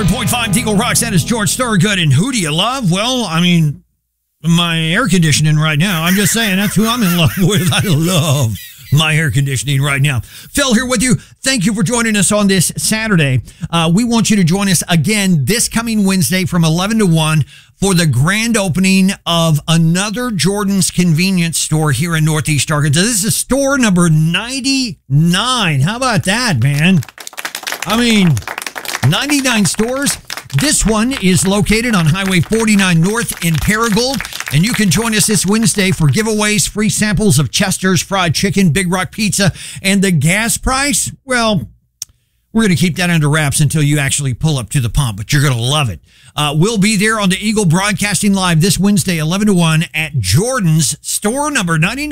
100.5 Eagle Rocks, that is George Thorogood. And who do you love? Well, I mean, my air conditioning right now. I'm just saying, that's who I'm in love with. I love my air conditioning right now. Phil here with you. Thank you for joining us on this Saturday. We want you to join us again this coming Wednesday from 11 to 1 for the grand opening of another Jordan's convenience store here in Northeast Arkansas. This is store number 99. How about that, man? I mean, 99 stores. This one is located on Highway 49 North in Paragould, and you can join us this Wednesday for giveaways, free samples of Chester's Fried Chicken, Big Rock Pizza, and the gas price. Well, we're going to keep that under wraps until you actually pull up to the pump, but you're going to love it. We'll be there on the Eagle Broadcasting Live this Wednesday, 11 to 1 at Jordan's store number 99.